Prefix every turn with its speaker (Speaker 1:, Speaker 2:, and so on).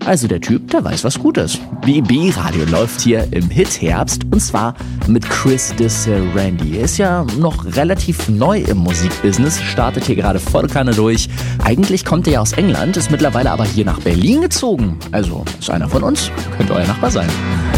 Speaker 1: Also der Typ, der weiß, was gut ist. BB-Radio läuft hier im Hit-Herbst und zwar mit Chris DeSerandy. Ist ja noch relativ neu im Musikbusiness, startet hier gerade voll Kanne durch. Eigentlich kommt er ja aus England, ist mittlerweile aber hier nach Berlin gezogen. Also ist einer von uns, könnte euer Nachbar sein.